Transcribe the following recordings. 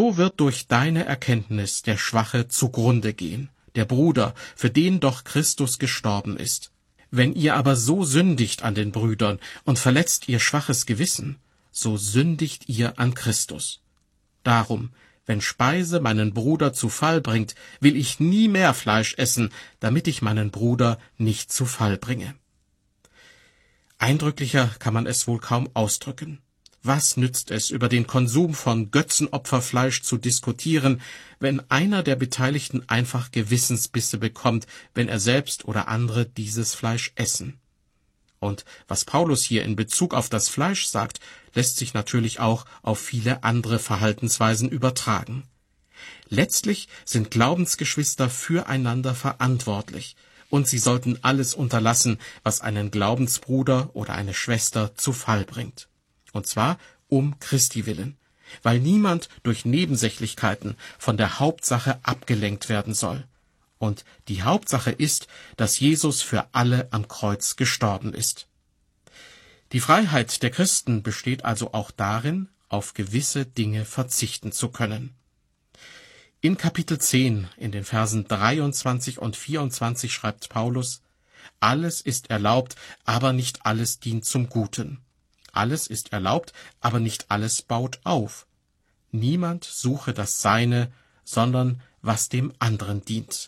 So wird durch deine Erkenntnis der Schwache zugrunde gehen, der Bruder, für den doch Christus gestorben ist. Wenn ihr aber so sündigt an den Brüdern und verletzt ihr schwaches Gewissen, so sündigt ihr an Christus. Darum, wenn Speise meinen Bruder zu Fall bringt, will ich nie mehr Fleisch essen, damit ich meinen Bruder nicht zu Fall bringe. Eindrücklicher kann man es wohl kaum ausdrücken. Was nützt es, über den Konsum von Götzenopferfleisch zu diskutieren, wenn einer der Beteiligten einfach Gewissensbisse bekommt, wenn er selbst oder andere dieses Fleisch essen? Und was Paulus hier in Bezug auf das Fleisch sagt, lässt sich natürlich auch auf viele andere Verhaltensweisen übertragen. Letztlich sind Glaubensgeschwister füreinander verantwortlich, und sie sollten alles unterlassen, was einen Glaubensbruder oder eine Schwester zu Fall bringt. Und zwar um Christi willen, weil niemand durch Nebensächlichkeiten von der Hauptsache abgelenkt werden soll. Und die Hauptsache ist, dass Jesus für alle am Kreuz gestorben ist. Die Freiheit der Christen besteht also auch darin, auf gewisse Dinge verzichten zu können. In Kapitel 10, in den Versen 23 und 24 schreibt Paulus: Alles ist erlaubt, aber nicht alles dient zum Guten. Alles ist erlaubt, aber nicht alles baut auf. Niemand suche das Seine, sondern was dem anderen dient.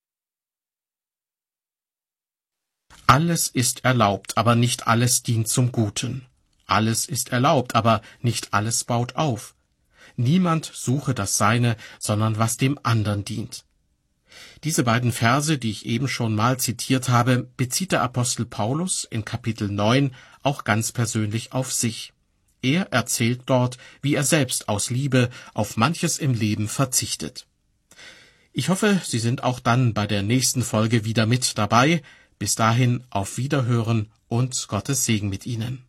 Alles ist erlaubt, aber nicht alles dient zum Guten. Alles ist erlaubt, aber nicht alles baut auf. Niemand suche das Seine, sondern was dem anderen dient. Diese beiden Verse, die ich eben schon mal zitiert habe, bezieht der Apostel Paulus in Kapitel 9 auch ganz persönlich auf sich. Er erzählt dort, wie er selbst aus Liebe auf manches im Leben verzichtet. Ich hoffe, Sie sind auch dann bei der nächsten Folge wieder mit dabei. Bis dahin auf Wiederhören und Gottes Segen mit Ihnen.